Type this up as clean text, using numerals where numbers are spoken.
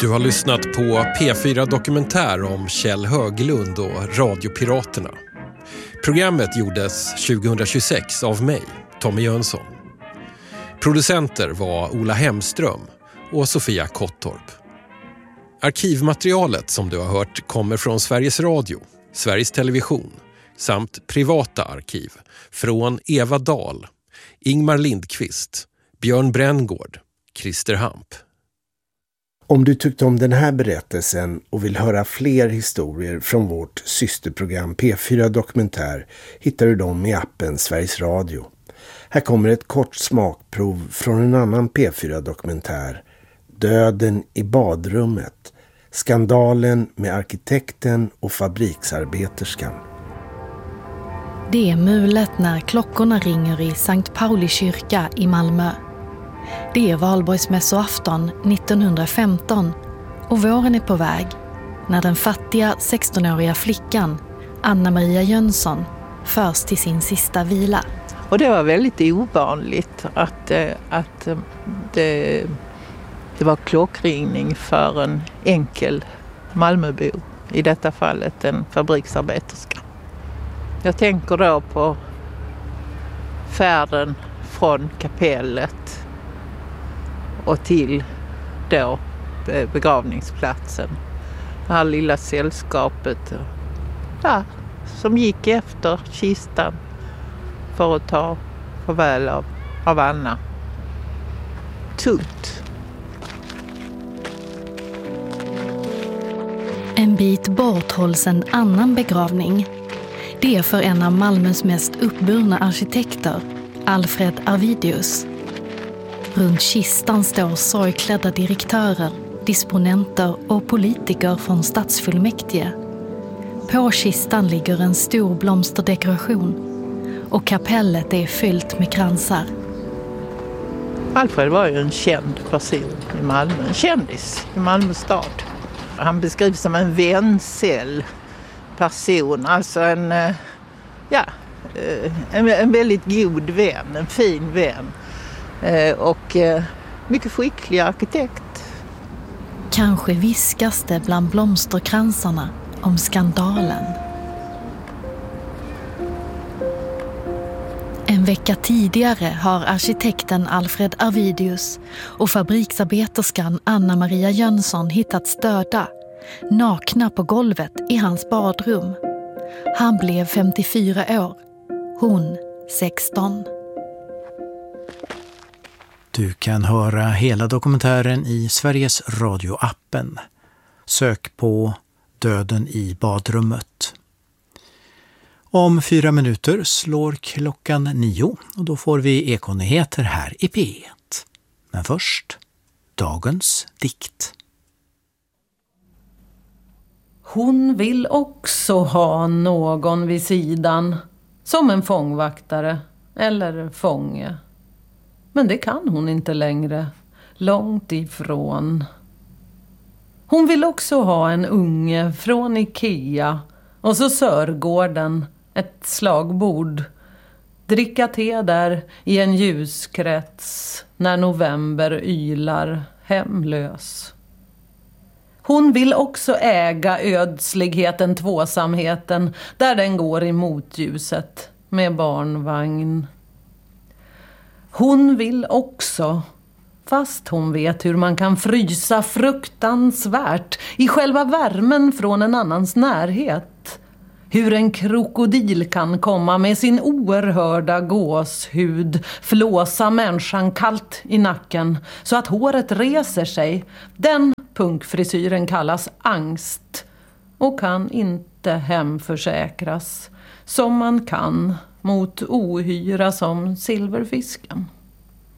Du har lyssnat på P4 Dokumentär om Kjell Höglund och Radiopiraterna. Programmet gjordes 2026 av mig, Tommy Jönsson. Producenter var Ola Hemström och Sofia Kottorp. Arkivmaterialet som du har hört kommer från Sveriges Radio, Sveriges Television samt privata arkiv från Eva Dahl, Ingmar Lindqvist, Björn Bränngård, Christer Hamp. Om du tyckte om den här berättelsen och vill höra fler historier från vårt systerprogram P4 Dokumentär hittar du dem i appen Sveriges Radio. Här kommer ett kort smakprov från en annan P4 Dokumentär, Döden i badrummet, skandalen med arkitekten och fabriksarbeterskan. Det är mulet när klockorna ringer i Sankt Pauli kyrka i Malmö. Det är valborgsmässoafton 1915 och våren är på väg när den fattiga 16-åriga flickan Anna-Maria Jönsson förs till sin sista vila. Och det var väldigt ovanligt att det var klockringning för en enkel Malmöbo, i detta fallet en fabriksarbeterska. Jag tänker då på färden från kapellet och till då begravningsplatsen. Det här lilla sällskapet som gick efter kistan för att ta farväl av Anna. Tungt. En bit bort hålls en annan begravning. Det är för en av Malmös mest uppburna arkitekter, Alfred Arvidius. Runt kistan står sorgklädda direktörer, disponenter och politiker från stadsfullmäktige. På kistan ligger en stor blomsterdekoration och kapellet är fyllt med kransar. Alfred var ju en känd person i Malmö, en kändis i Malmö stad. Han beskrivs som en vänsel person, alltså en väldigt god vän, en fin vän. Och mycket skicklig arkitekt. Kanske viskas det bland blomsterkransarna om skandalen. En vecka tidigare har arkitekten Alfred Arvidius och fabriksarbeterskan Anna-Maria Jönsson hittats döda, nakna på golvet i hans badrum. Han blev 54 år, hon 16. Du kan höra hela dokumentären i Sveriges Radio-appen. Sök på Döden i badrummet. Om 4 minuter slår klockan 9 och då får vi Ekonyheter här i P1. Men först, dagens dikt. Hon vill också ha någon vid sidan, som en fångvaktare eller fånge. Men det kan hon inte längre, långt ifrån. Hon vill också ha en unge från Ikea och så Sörgården, ett slagbord. Dricka te där i en ljuskrets när november ylar hemlös. Hon vill också äga ödsligheten, tvåsamheten, där den går i motljuset med barnvagn. Hon vill också, fast hon vet hur man kan frysa fruktansvärt i själva värmen från en annans närhet. Hur en krokodil kan komma med sin oerhörda gåshud, flåsa människan kallt i nacken så att håret reser sig. Den punkfrisyren kallas angst och kan inte hemförsäkras som man kan mot ohyra som silverfisken.